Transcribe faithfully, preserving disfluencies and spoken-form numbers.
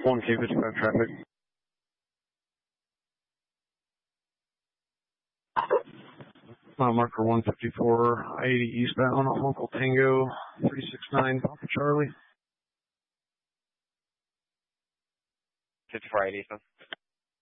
one K fifty-five traffic. Uh, marker one fifty-four, I eighty eastbound, Uncle Tango, three six nine, Papa Charlie. fifty-four eighty, so.